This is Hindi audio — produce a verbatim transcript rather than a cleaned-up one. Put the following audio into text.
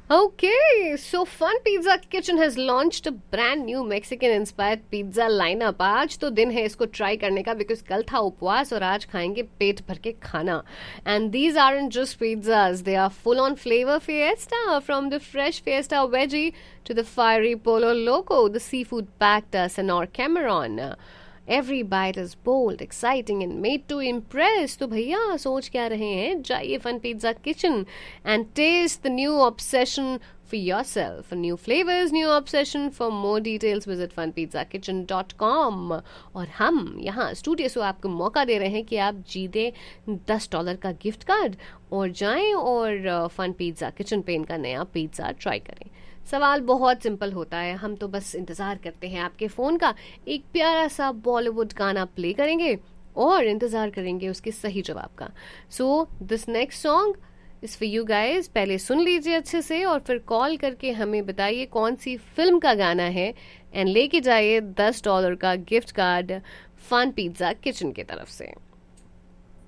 Okay, so Fun Pizza Kitchen has launched a brand new Mexican inspired pizza lineup. आज तो दिन है इसको ट्राई करने का बिकॉज कल था उपवास और आज खाएंगे पेट भर के खाना. And these aren't just pizzas, they are full on flavor fiesta, from the fresh fiesta veggie to the fiery Polo Loco, the seafood packed Senor Cameron. Every bite is bold, exciting and made to impress. तो भैया सोच क्या रहे हैं, जाइए fun pizza kitchen and taste the new obsession for yourself. New flavors, new obsession. For more details visit fun pizza kitchen dot com. और हम यहाँ स्टूडियो से आपको मौका दे रहे हैं कि आप जीते दस डॉलर का गिफ्ट कार्ड और जाएं और फन पिज्जा किचन पे इनका नया पिज्जा ट्राई करें. सवाल बहुत सिंपल होता है, हम तो बस इंतज़ार करते हैं आपके फ़ोन का. एक प्यारा सा बॉलीवुड गाना प्ले करेंगे और इंतज़ार करेंगे उसके सही जवाब का. So this next song is for you guys. पहले सुन लीजिए अच्छे से और फिर कॉल करके हमें बताइए कौन सी फिल्म का गाना है एंड लेके जाइए दस डॉलर का gift card fun pizza kitchen की तरफ से.